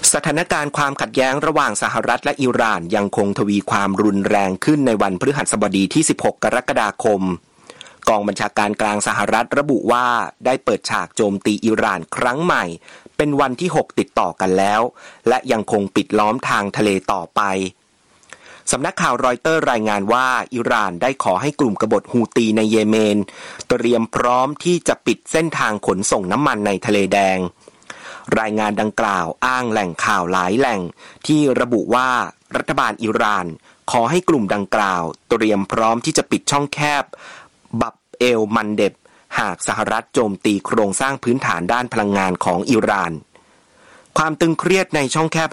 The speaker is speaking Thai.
สถานการณ์ความขัดแย้งระหว่างสหรัฐและอิหร่านยังคงทวีความรุนแรงขึ้นในวันพฤหัสบดีที่ 16 กรกฎาคมกองบัญชาการกลางสหรัฐระบุว่าได้เปิดฉากโจมตีอิหร่านครั้งใหม่เป็นวันที่ 6 ติดต่อกันแล้วและยังคงปิดล้อมทางทะเลต่อไปสำนักข่าวรอยเตอร์รายงานว่าอิหร่านได้ขอให้กลุ่มกบฏฮูตีในเยเมนเตรียมพร้อมที่จะปิดเส้นทางขนส่งน้ำมันในทะเลแดงรายงานดังกล่าวอ้างแหล่งข่าวหลายแหล่งที่ระบุว่ารัฐบาลอิหร่านขอให้กลุ่มดังกล่าวเตรียมพร้อมที่จะปิดช่องแคบบับเอลมันเดบหากสหรัฐโจมตีโครงสร้างพื้นฐานด้านพลังงานของอิหร่านความตึงเครียดในช่องแคบ